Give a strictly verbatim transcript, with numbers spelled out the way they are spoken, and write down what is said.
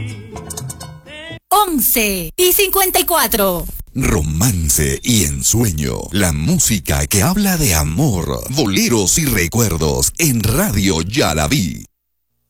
once y cincuenta y cuatro. Romance y ensueño. La música que habla de amor, boleros y recuerdos en Radio Ya La Vi.